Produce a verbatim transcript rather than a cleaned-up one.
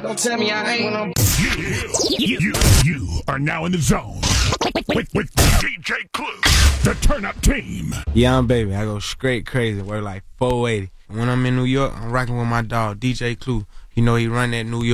Don't tell me I ain't when I'm. You, you, you are now in the zone with, with D J Clue, the Turn Up Team. Yeah, I'm baby. I go straight crazy. Work like four eighty. When I'm in New York, I'm rocking with my dog, D J Clue. You know he run that New York.